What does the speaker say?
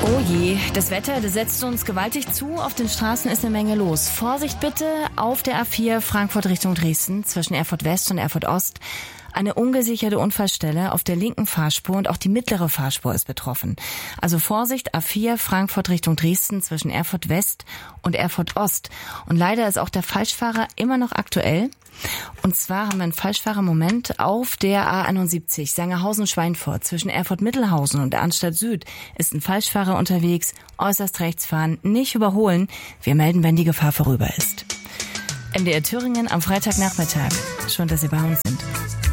Oh je, das Wetter, das setzt uns gewaltig zu. Auf den Straßen ist eine Menge los. Vorsicht bitte auf der A4 Frankfurt Richtung Dresden zwischen Erfurt West und Erfurt Ost. Eine ungesicherte Unfallstelle auf der linken Fahrspur und auch die mittlere Fahrspur ist betroffen. Also Vorsicht, A4 Frankfurt Richtung Dresden zwischen Erfurt West und Erfurt Ost. Und leider ist auch der Falschfahrer immer noch aktuell. Und zwar haben wir einen Falschfahrermoment auf der A71 Sangerhausen-Schweinfurt zwischen Erfurt-Mittelhausen und der Anstalt Süd ist ein Falschfahrer unterwegs, äußerst rechts fahren, nicht überholen. Wir melden, wenn die Gefahr vorüber ist. MDR Thüringen am Freitagnachmittag. Schön, dass Sie bei uns sind.